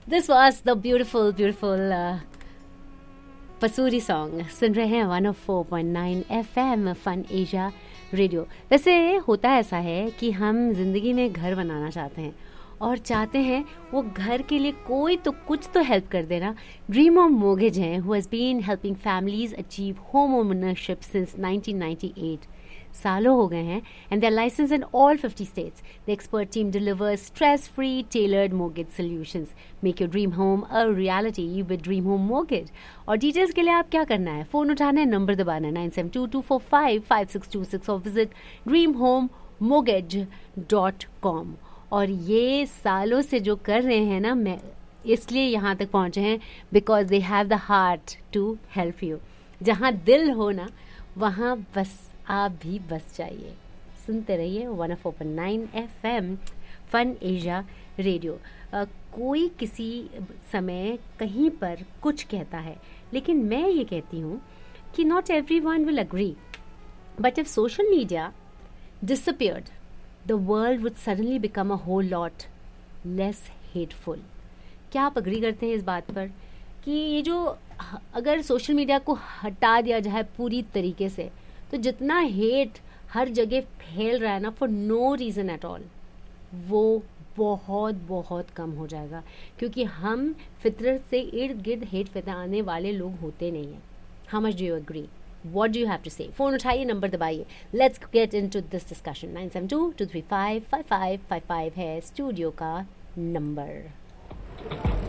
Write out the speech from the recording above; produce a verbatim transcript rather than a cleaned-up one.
This was the beautiful beautiful Pasoori song सुन रहे हैं one O four point nine F M fun Asia radio. वैसे होता ऐसा है कि हम जिंदगी में घर बनाना चाहते हैं और चाहते हैं वो घर के लिए कोई तो कुछ तो हेल्प कर देना। ड्रीम होम मोर्गेज हैं who has been helping families achieve home ownership since nineteen ninety eight. सालों हो गए हैं and they are licensed in all fifty states. The expert team delivers stress free tailored mortgage solutions. Make your dream home a reality with dream home mortgage. और details के लिए आप क्या करना है, फोन उठाना है, नंबर दबाना है nine seven to to four five five six to six और visit dream home mortgage dot com. और ये सालों से जो कर रहे हैं ना, मैं इसलिए यहाँ तक पहुँचे हैं because they have the heart to help you. जहाँ दिल हो ना वहाँ बस आप भी बस जाइए। सुनते रहिए one four point nine F M fun Asia radio. कोई किसी समय कहीं पर कुछ कहता है, लेकिन मैं ये कहती हूँ कि not every one will agree, but if social media disappeared, the world would suddenly become a whole lot less hateful. क्या आप अग्री करते हैं इस बात पर कि ये जो अगर सोशल मीडिया को हटा दिया जाए पूरी तरीके से, तो जितना हेट हर जगह फैल रहा है ना for no reason at all, वो बहुत बहुत कम हो जाएगा। क्योंकि हम फितरत से इर्द गिर्द हेट फैलाने वाले लोग होते नहीं हैं। How much do you agree? What do you have to say? Phone उठाइए, नंबर दबाइए। Let's get into this discussion. Nine seven to to three five five five five five है स्टूडियो का नंबर।